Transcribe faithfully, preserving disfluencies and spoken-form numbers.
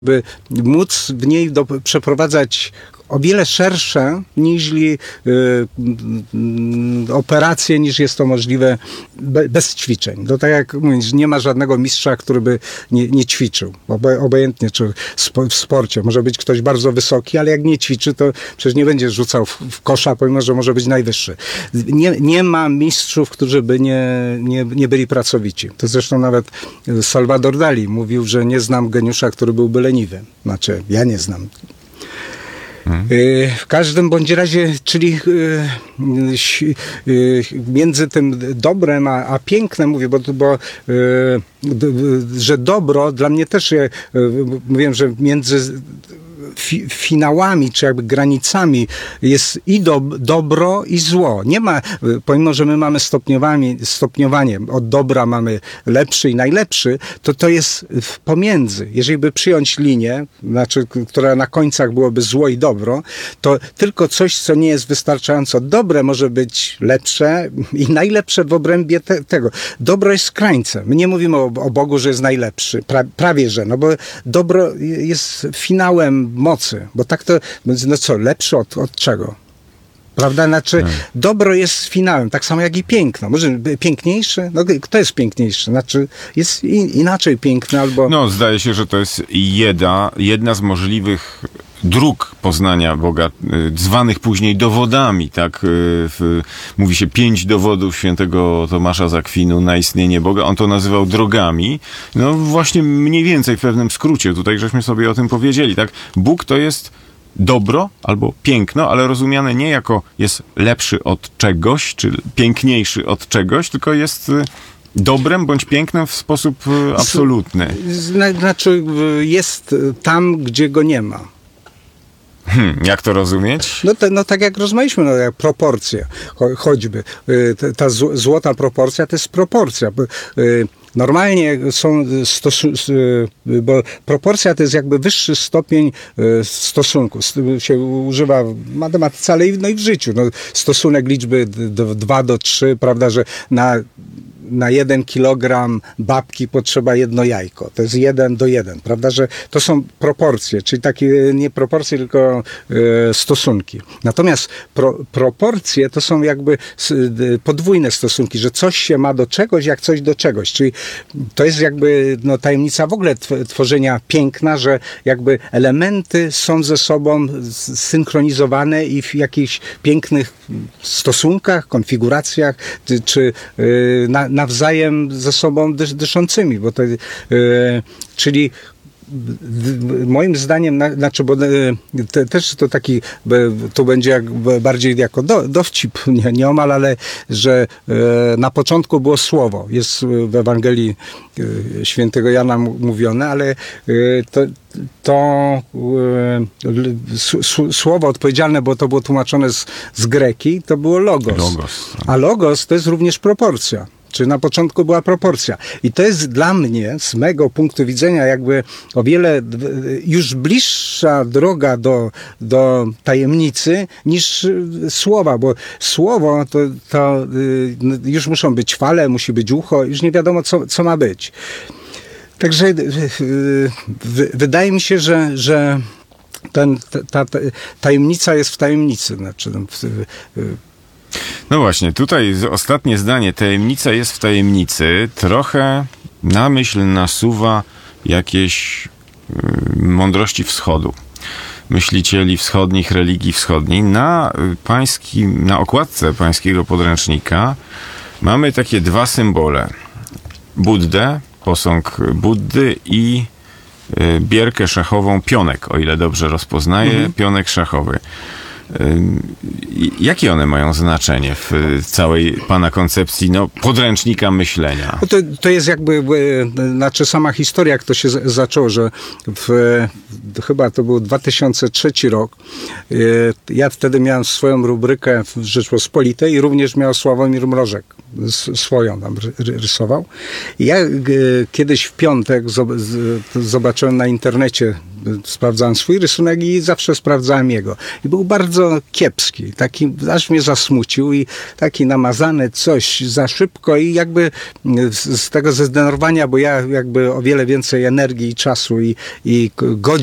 by móc w niej do, przeprowadzać o wiele szersze niż y, y, operacje, niż jest to możliwe be, bez ćwiczeń. To tak jak mówisz, nie ma żadnego mistrza, który by nie, nie ćwiczył. Obe, obojętnie, czy spo, w sporcie. Może być ktoś bardzo wysoki, ale jak nie ćwiczy, to przecież nie będzie rzucał w, w kosza, pomimo że może być najwyższy. Nie, nie ma mistrzów, którzy by nie, nie, nie byli pracowici. To zresztą nawet Salvador Dali mówił, że nie znam geniusza, który byłby leniwy. Znaczy, ja nie znam. Hmm. W każdym bądź razie, czyli między tym dobrem a, a pięknem, mówię, bo, bo że dobro dla mnie też, ja mówiłem, że między Fi, finałami, czy jakby granicami jest i do, dobro, i zło. Nie ma, pomimo, że my mamy stopniowanie, stopniowanie, od dobra mamy lepszy i najlepszy, to to jest pomiędzy. Jeżeli by przyjąć linię, znaczy, która na końcach byłoby zło i dobro, to tylko coś, co nie jest wystarczająco dobre, może być lepsze i najlepsze w obrębie te, tego. Dobro jest krańcem. My nie mówimy o, o Bogu, że jest najlepszy. Pra, prawie, że. No bo dobro jest finałem mocy, bo tak to, no co, lepszy od, od czego? Prawda? Znaczy, hmm. dobro jest finałem, tak samo jak i piękno. Może piękniejszy? No, kto jest piękniejszy? Znaczy, jest in, inaczej piękny albo... No, zdaje się, że to jest jedna, jedna z możliwych dróg poznania Boga, zwanych później dowodami, tak? W, mówi się pięć dowodów świętego Tomasza z Akwinu na istnienie Boga. On to nazywał drogami. No właśnie mniej więcej w pewnym skrócie. Tutaj żeśmy sobie o tym powiedzieli, tak? Bóg to jest dobro albo piękno, ale rozumiane nie jako jest lepszy od czegoś, czy piękniejszy od czegoś, tylko jest dobrem bądź pięknem w sposób absolutny. Znaczy jest tam, gdzie go nie ma. Hmm, jak to rozumieć? No, te, no tak jak rozmawialiśmy, no jak proporcje, cho, choćby. Ta, ta złota proporcja to jest proporcja. Normalnie są stosunki, bo proporcja to jest jakby wyższy stopień stosunku. Się używa w matematyce, ale i, no i w życiu. No, stosunek liczby dwa do trzech, prawda, że na na jeden kilogram babki potrzeba jedno jajko. To jest jeden do jeden, prawda, że to są proporcje, czyli takie nie proporcje, tylko e, stosunki. Natomiast pro, proporcje to są jakby podwójne stosunki, że coś się ma do czegoś, jak coś do czegoś. Czyli to jest jakby no, tajemnica w ogóle tworzenia piękna, że jakby elementy są ze sobą synchronizowane i w jakichś pięknych stosunkach, konfiguracjach, czy yy, na, nawzajem ze sobą dys, dyszącymi, bo to, yy, czyli moim zdaniem, na, znaczy, bo te, też to taki, to będzie jak, bardziej jako do, dowcip, nie, nieomal, ale że e, na początku było słowo. Jest w Ewangelii e, świętego Jana mówione, ale e, to, to e, s, słowo odpowiedzialne, bo to było tłumaczone z, z greki, to było logos. logos. A logos to jest również proporcja. Czy na początku była proporcja. I to jest dla mnie, z mego punktu widzenia, jakby o wiele już bliższa droga do, do tajemnicy niż słowa, bo słowo to, to już muszą być fale, musi być ucho, już nie wiadomo, co, co ma być. Także wydaje mi się, że, że ten, ta, ta tajemnica jest w tajemnicy. Znaczy, w, No właśnie, tutaj ostatnie zdanie. Tajemnica jest w tajemnicy. Trochę na myśl nasuwa jakieś y, mądrości wschodu. Myślicieli wschodnich, religii wschodniej. Na pańskim, na okładce pańskiego podręcznika mamy takie dwa symbole. Buddę, posąg Buddy i y, bierkę szachową, pionek, o ile dobrze rozpoznaję, mhm. pionek szachowy. Jakie one mają znaczenie w całej pana koncepcji no, podręcznika myślenia? No to, to jest jakby, znaczy sama historia, jak to się z, zaczęło, że w, chyba to był dwa tysiące trzeci rok. Ja wtedy miałem swoją rubrykę w Rzeczpospolitej i również miał Sławomir Mrożek swoją tam rysował. I ja kiedyś w piątek zobaczyłem na internecie sprawdzałem swój rysunek i zawsze sprawdzałem jego. I był bardzo kiepski, taki, aż mnie zasmucił i taki namazany coś za szybko i jakby z, z tego zdenerwowania, bo ja jakby o wiele więcej energii i czasu i, i godzin